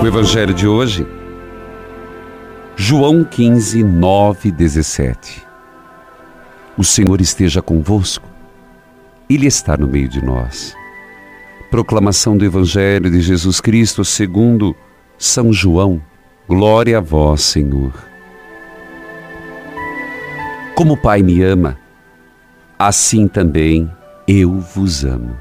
O Evangelho de hoje, João 15, 9 e 17. O Senhor esteja convosco, Ele está no meio de nós. Proclamação do Evangelho de Jesus Cristo segundo São João. Glória a vós, Senhor. Como o Pai me ama, assim também eu vos amo.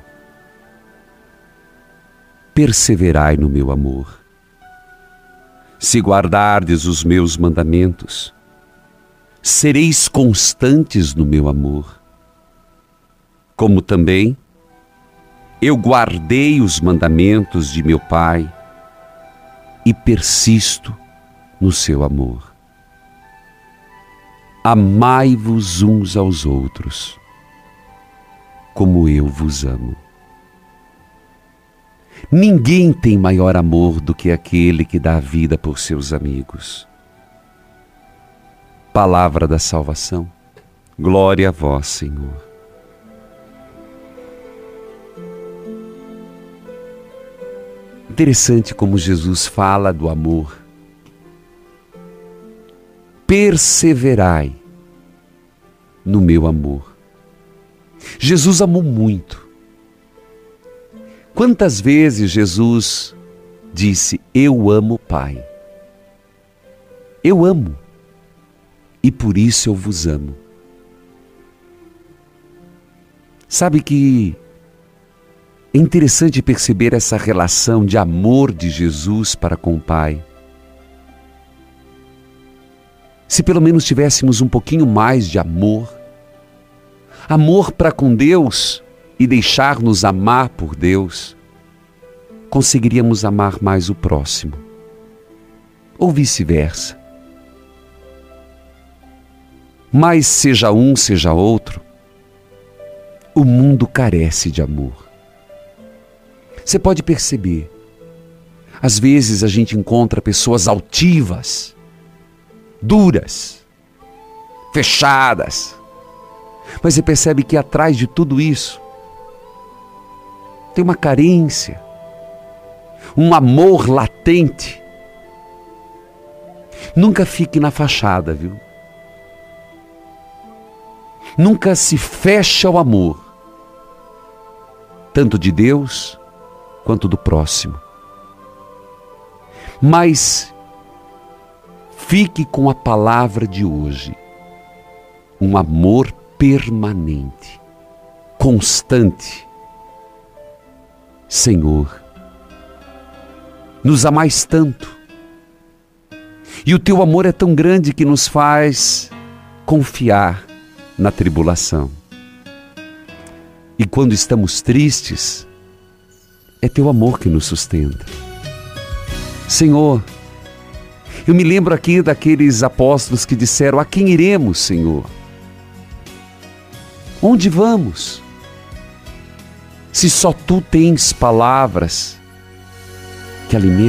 Perseverai no meu amor. Se guardardes os meus mandamentos, sereis constantes no meu amor. Como também eu guardei os mandamentos de meu Pai e persisto no seu amor. Amai-vos uns aos outros, como eu vos amo. Ninguém tem maior amor do que aquele que dá a vida por seus amigos. Palavra da salvação. Glória a vós, Senhor. Interessante como Jesus fala do amor. Perseverai no meu amor. Jesus amou muito. Quantas vezes Jesus disse: eu amo o Pai. Eu amo. E por isso eu vos amo. Sabe que é interessante perceber essa relação de amor de Jesus para com o Pai. Se pelo menos tivéssemos um pouquinho mais de amor para com Deus e deixar-nos amar por Deus, conseguiríamos amar mais o próximo. Ou vice-versa. Mas seja um, seja outro, o mundo carece de amor. Você pode perceber, às vezes a gente encontra pessoas altivas, duras, fechadas, mas você percebe que atrás de tudo isso tem uma carência, um amor latente. Nunca fique na fachada, viu? Nunca se feche ao amor, tanto de Deus quanto do próximo. Mas fique com a palavra de hoje, um amor permanente, constante. Senhor, nos amais tanto, e o teu amor é tão grande que nos faz confiar na tribulação. E quando estamos tristes, é teu amor que nos sustenta. Senhor, eu me lembro aqui daqueles apóstolos que disseram: a quem iremos, Senhor? Onde vamos? Se só tu tens palavras que alimentam